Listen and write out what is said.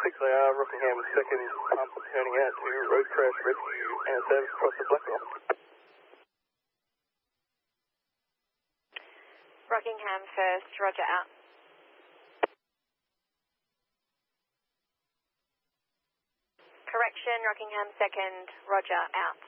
6AR, Rockingham 2nd, pump turning out to road crash rescue and service across the Blackwell. Rockingham 1st, roger out. Correction, Rockingham 2nd, roger out.